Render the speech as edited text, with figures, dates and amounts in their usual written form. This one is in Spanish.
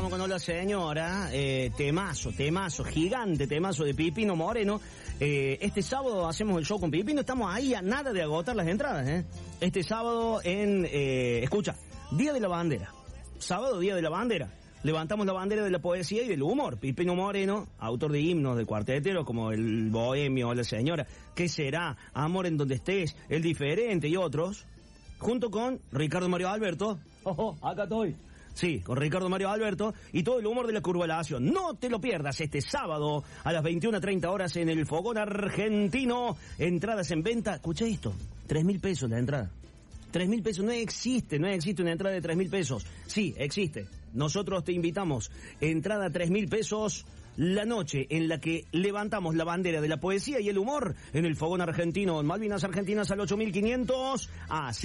estamos con Hola Señora, temazo, gigante temazo de Pipino Moreno. Este sábado hacemos el show con Pipino, estamos ahí a nada de agotar las entradas, Este sábado escucha, Día de la Bandera, sábado Día de la Bandera. Levantamos la bandera de la poesía y del humor. Pipino Moreno, autor de himnos de cuarteteros como El Bohemio, La Señora, ¿Qué será? Amor en donde estés, El Diferente y otros, junto con Ricardo Mario Alberto. ¡Ojo, acá estoy! Sí, con Ricardo Mario Alberto y todo el humor de la curvalación. No te lo pierdas este sábado a las 21:30 horas en el Fogón Argentino. Entradas en venta. Escucha esto, 3.000 pesos la entrada. 3.000 pesos, no existe una entrada de 3.000 pesos. Sí, existe. Nosotros te invitamos. Entrada 3.000 pesos la noche en la que levantamos la bandera de la poesía y el humor en el Fogón Argentino, en Malvinas Argentinas al 8.500.